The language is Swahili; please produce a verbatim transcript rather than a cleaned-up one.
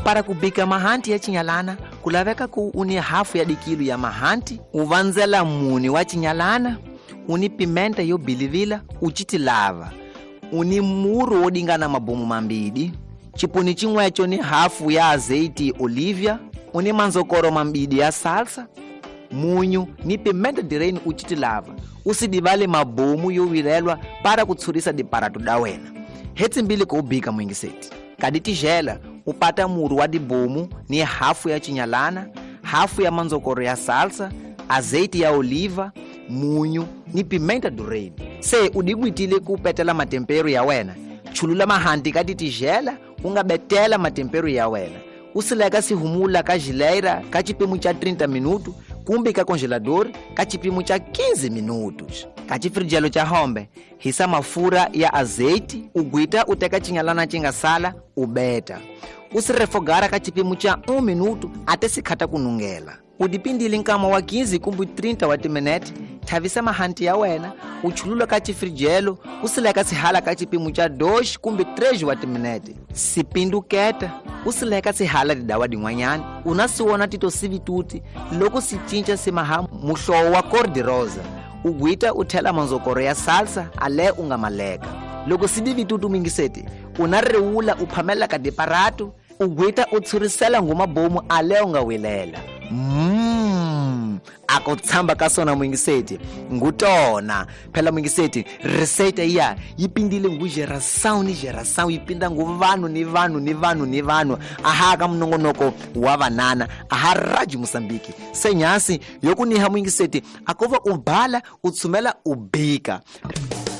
Para kubika mahanti ya chinyalana, kulaveka ku uni hafu ya dikilu ya mahanti, uvanzela muni wa chinyalana, uni pimenta yo bilivila, uchiti lava, uni muru odingana mabomu mambidi, chipuni chimwecho ni hafu ya azeiti olivia, uni manzokoro mambidi ya salsa, munyu ni pimenta direni uchiti lava, usidivale mabomu yo wirelwa para kutsurisa di paratu dawena. Hetsi mbili kuubika mwingiseti. Kaditi jela, upata muru wa dibomu ni hafu ya chinyalana, hafu ya manzokoro ya salsa, azeiti ya oliva, munyu ni pimenta dureni. Se udigwitile kupetela matempero ya wena, chulula mahanti kaditi jela, unga betela matempero ya wena. Usileka si humula ka jileira ka chipimu cha trinta minutos, kumbi ka congelador ka chipimu cha quinze minutos. Ka chifrijelo cha hombe, hisa mafura ya azeiti, ugwita uteka chinyalana chinga sala, ubeta. Usirefogara ka chipimu cha um minuto ate sikata kunungela. Udipindili nkama wa quinze kumbi trinta watimenete, thavisa mahanti ya wena, uchulula ka chifrijelo, usileka sihala ka chipimu cha dois kumbi três watimenete. Sipindu keta, usileka sihala didawa dingwanyani, unasiwona tito sivituti, loko si chincha simaha mushowa wa cor de rosa. Ugwita utela manzokoro ya salsa, ale unga maleka. Loko sidi vitutu mingiseti, unareula upamela ka deparatu, ugwita utsurisela nguma bomu ale unga wilela. Mmm, ako tsamba kasona mwingiseti, ngutona. Pela mwingiseti, reseta iya, yipindile ngu geração ni geração, yipinda ngu vanu ni vanu ni vanu ni vanu. Aha kamunongonoko wavanana, aha Rádio Moçambique. Senyasi, yoku niha mwingiseti, akova ubala, utsumela ubika.